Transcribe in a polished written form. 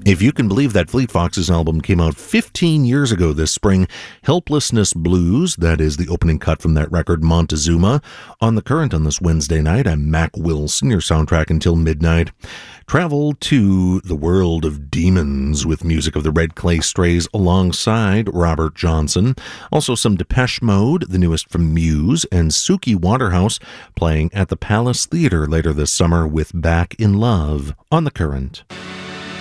If you can believe that Fleet Foxes album came out 15 years ago this spring, Helplessness Blues, that is the opening cut from that record, Montezuma. On The Current on this Wednesday night, I'm Mac Wilson, your soundtrack until midnight. Travel to the world of demons with music of the Red Clay Strays alongside Robert Johnson. Also some Depeche Mode, the newest from Muse, and Suki Waterhouse playing at the Palace Theatre later this summer with Back in Love on The Current.